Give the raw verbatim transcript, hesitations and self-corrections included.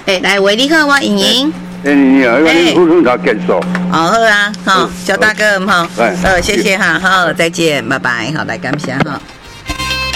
哎，来，喂，你好，我莹莹。 哎，你好，你好，你好，结束。 哦，好啊，好，小大哥，好， 哎， 呃，谢谢哈，好，再见，拜拜，好，来感谢哈。